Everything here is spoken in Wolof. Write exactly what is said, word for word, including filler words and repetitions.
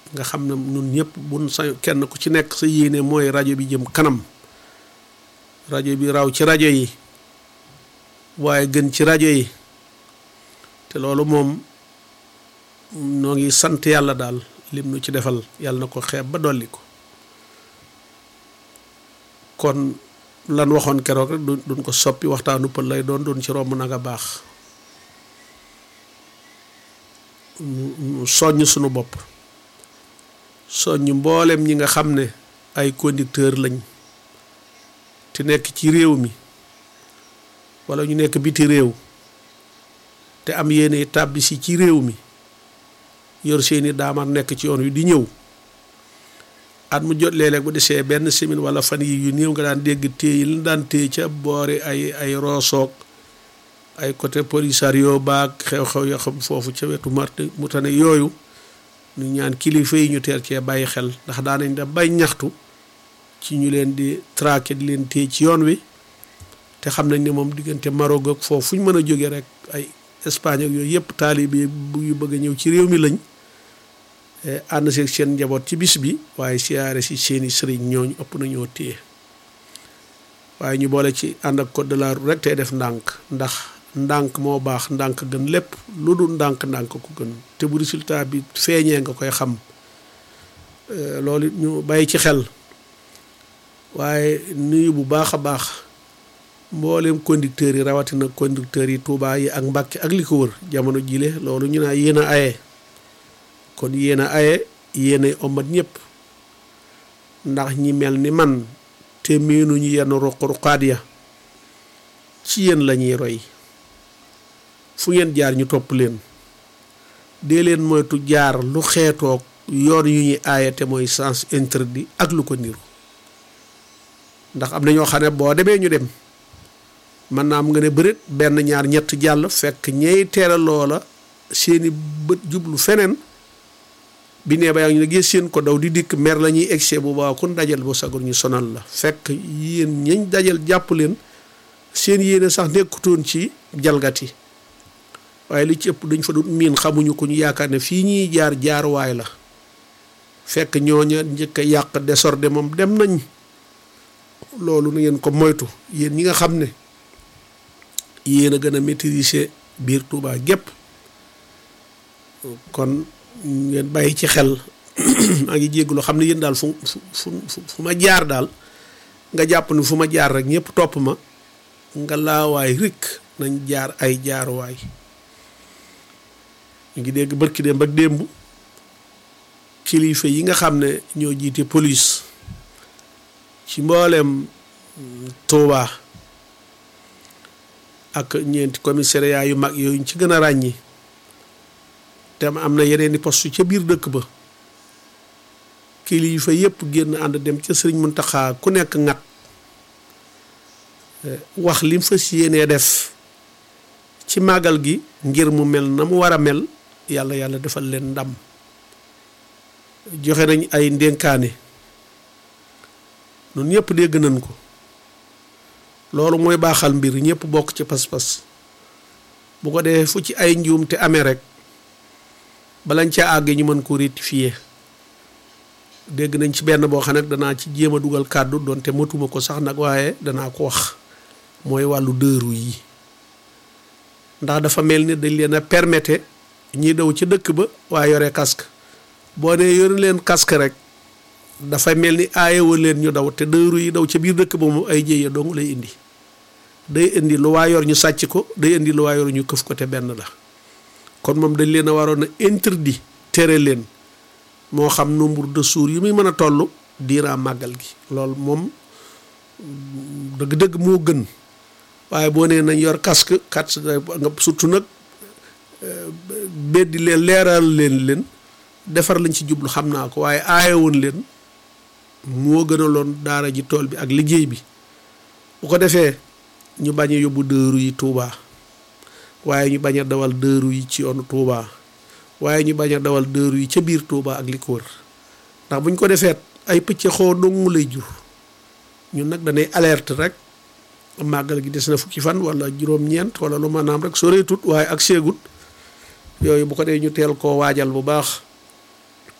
nga xam ne ñun ñëpp buñ sa kenn ku ci nekk sa yéene mooy rajo bi jëm kanam rajo bi raw ci rajo yi waaye gën ci rajo yi te loolu moom noo ngi sant yàlla daal lim nu ci defal yàlla na ko xeeb ba dolli ko kon lan waxoon keroog rek duñ ko soppi waxtaanu pël lay doon doon ci romb na nga baax soññ sunu bopp soññ mboolem ñi nga xam ne ay conducteur lañ te nekk ci réew mi wala ñu nekk biti réew te am yéene tàbbi si ci réew mi yor seeni daamar nekk ci yoon wi di ñëw at mu jot léeg-léeg bu desee benn semaine wala fan yi yu néew nga daan dégg téye yi li daan téye ca boori ay ay roosoog ay côté Polisario baag xew-xew yoo xam foofu ca wetu marte mu tane yooyu ñu ñaan kilifa yi ñu teel cee bàyyi xel ndax daanañ da bay ñaxtu ci ñu leen di traqué di leen téye ci yoon wi te xam nañ ne moom diggante Maroc ak foofu fu ñu mën a jógee rek ay Espagne ak yooyu yëpp taalibe bu yu bëgg a ñëw ci réew mi lañ ànd seeg seen njaboot ci bis bi waaye siyaare si seeni sëriñ ñooñu ëpp nañoo téye waaye ñu boole ci ànd ak code de la route rek tey def ndànk ndax ndànk moo baax ndànk gën lépp lu dul ndànk ndànk ko gën te bu résultat bi feeñee nga koy xam loolu ñu bàyyi ci xel waaye nuyu bu baax a baax mboolem conducteurs yi rawatina conducteurs yi Touba yi ak Mbàkke ak li ko wër jamono jile loolu ñu naa yéen a aye kon yéen a aye yéen a omat ñëpp ndax ñi mel ni man te miinuñu yenn ruq-ruqaat ya ci yéen la ñuy roy fu ngeen jaar ñu topp leen dee leen moytu jaar lu xeetoog yoon yu ñuy aaye te mooy sens interdit ak lu ko niru ndax am na ñoo xam ne boo demee ñu dem mën naa am nga ne bëreet benn ñaar ñett jàll fekk ñey teela loola seeni bët jublu feneen bi nee ba yaa ngi ne gis seen ko daw di dikk mer la ñuy egse bu baax kun dajal bu sagur ñu sonal la fekk yéen ñañ dajal jàpp leen seen yéene sax nekkutoon ci jalgati waaye li ci ëpp dañ fa doon miin xamuñu ko ñu yaakaar ne fii ñuy jaar jaaruwaay la fekk ñooña njëkk a yàq désordre moom dem nañ loolu na ngeen ko moytu yéen ñi nga xam ne yéen a gën a maîtriser biir Touba gépp kon ngeen bàyyi ci xel maa ngi jéggulu xam ne yéen daal fu fu fu fu ma jaar daal nga jàpp ni fu ma jaar rek ñëpp topp ma nga laawaay rik nañ jaar ay jaaruwaay ñu ngi dégg barki démb ak démb kilifa yi nga xam ne ñoo jiite police ci mboolem Touba ak ñeenti commissariat yu mag yooyu ci gën a ràññi te am na yeneen i poste ca biir dëkk ba kilifa yëpp génn ànd dem ca Sëriñ Muntaxa ku nekk ngat wax lim fas yéenee def ci màggal gi ngir mu mel na mu war a mel yàlla yàlla defal leen ndam joxe nañ ay ndénkaane noonu ñëpp dégg nañ ko loolu mooy baaxal mbir ñëpp bokk ci pas-pas bu ko defee fu ci ay njuum te amee rek balañ ca àgg ñu mën ko rectifier dégg nañ ci benn boo xam ne danaa ci jéem a dugal kàddu doonte matuma ko sax nag waaye danaa ko wax mooy wàllu dëru yi ndax dafa mel ni dañ leen a permettre ñiy daw ci dëkk ba waaye yore casque boo nee yore leen casque rek dafa mel ni aayewa leen ñu daw te dëru yi daw ca biir dëkk ba moom ay jéye dong lay indi day indi lu waa yor ñu sàcc ko day indi lu waa yor ñu këf ko te benn la kon moom dañ leen a waroon a interdit tere leen moo xam nombre de jours yi muy mën a toll diiraa màggal gi loolu moom dëgg-dëgg moo gën waaye boo nee nañ yor casque kat nga surtout nag beddi leen leeral leen leen defar lañ ci jublu xam naa ko waaye aaye woon leen moo gënaloon daara ji tool bi ak liggéey bi bu ko defee ñu bañ a yóbbu dëru yi Touba waaye ñu bañ a dawal dëru yi ci yoonu Touba waaye ñu bañ a dawal dëru yi ca biir Touba ak li ko wër ndax buñ ko defeet ay pëcc xoo dong lay jur ñun nag danay alerte rek màggal gi des na fukki fan wala juróom-ñeent wala lu maanaam rek soreetut waaye ak seegut yooyu bu ko dee ñu teel koo waajal bu baax